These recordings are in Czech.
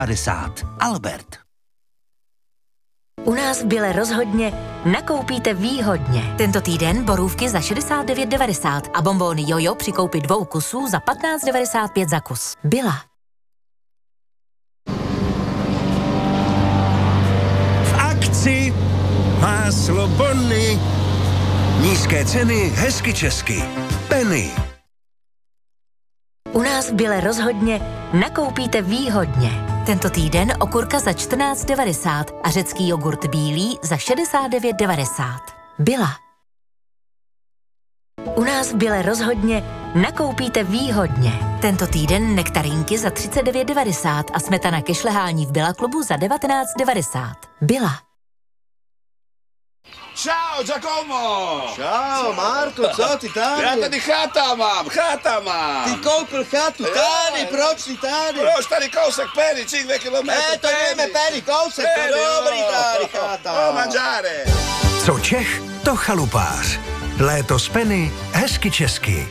50. Albert. U nás v Bile rozhodně nakoupíte výhodně. Tento týden borůvky za 69,90 a bonbóny Jojo při koupi 2 kusů za 15,95 za kus. Bila. V akci máslo Bonny. Nízké ceny, hezky česky. Penny. U nás v Bile rozhodně nakoupíte výhodně. Tento týden okurka za 14,90 a řecký jogurt bílý za 69,90. Bila. U nás v Bile rozhodně nakoupíte výhodně. Tento týden nektarínky za 39,90 a smetana ke šlehání v Billa klubu za 19,90. Bila. Čau, Giacomo! Čau, Marko, co ty tady? Já tady cháta mám! Ty koupil chatu tady, proč ty tady? Proč tady kousek Penny, 5 kilometrů? To jdeme Penny, kousek, to dobrý tady chata. O, mangiare! Co Čech, to chalupář. Léto z Penny, hezky česky.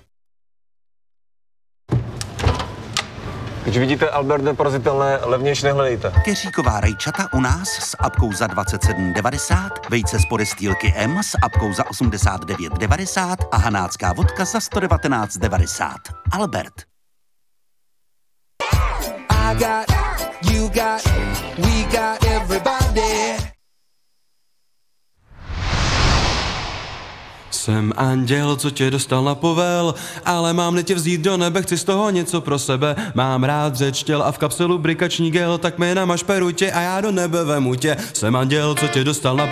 Když vidíte Albert neporazitelné, levnější nehledejte. Keříková rajčata u nás s apkou za 27,90, vejce z Podestýlky M s apkou za 89,90 a hanácká vodka za 119,90. Albert. I got, you got, we got everybody. Jsem anděl, co tě dostal na povel, ale mám tě vzít do nebe, chci z toho něco pro sebe. Mám rád řeč těl a v kapselu brikační gel, tak mi namaž perutě a já do nebe vemu tě. Jsem anděl, co tě dostal na